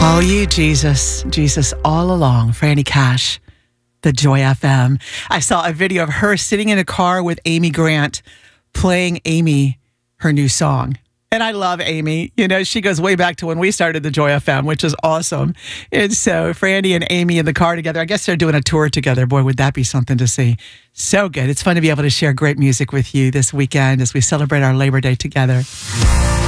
Oh, you Jesus, Jesus all along. Franny Cash, the Joy FM. I saw a video of her sitting in a car with Amy Grant playing Amy her new song. And I love Amy. You know, she goes way back to when we started the Joy FM, which is awesome. And so Franny and Amy in the car together, I guess they're doing a tour together. Boy, would that be something to see. So good. It's fun to be able to share great music with you this weekend as we celebrate our Labor Day together.